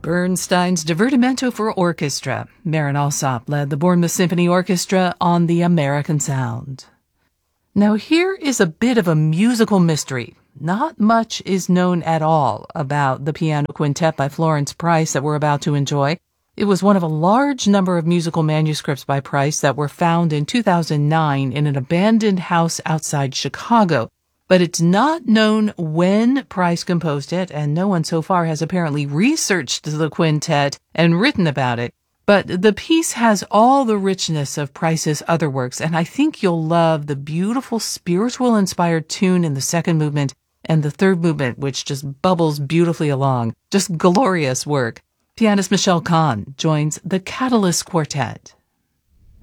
Bernstein's Divertimento for Orchestra. Marin Alsop led the Bournemouth Symphony Orchestra on the American Sound. Now here is a bit of a musical mystery. Not much is known at all about the piano quintet by Florence Price that we're about to enjoy. It was one of a large number of musical manuscripts by Price that were found in 2009 in an abandoned house outside Chicago. But it's not known when Price composed it, and no one so far has apparently researched the quintet and written about it. But the piece has all the richness of Price's other works, and I think you'll love the beautiful spiritual-inspired tune in the second movement and the third movement, which just bubbles beautifully along. Just glorious work. Pianist Michelle Kahn joins the Catalyst Quartet.